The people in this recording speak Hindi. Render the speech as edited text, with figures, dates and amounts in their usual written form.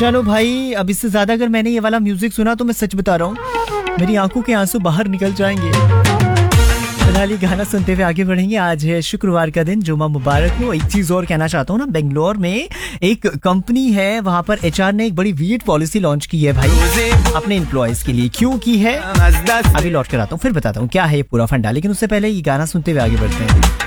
चलो भाई, अब इससे ज्यादा अगर मैंने ये वाला म्यूजिक सुना तो मैं सच बता रहा हूँ मेरी आंखों के आंसू बाहर निकल जाएंगे। फिलहाल ये गाना सुनते हुए आगे बढ़ेंगे। आज है शुक्रवार का दिन, जुम्मा मुबारक हो। एक चीज और कहना चाहता हूँ ना, बेंगलोर में एक कंपनी है, वहां पर एचआर ने एक बड़ी वियर्ड पॉलिसी लॉन्च की है भाई अपने एम्प्लॉयज के लिए। क्यों की है अभी लौट कर आता हूँ, फिर बताता हूँ क्या है ये पूरा फंडा, लेकिन उससे पहले ये गाना सुनते हुए आगे बढ़ते हैं।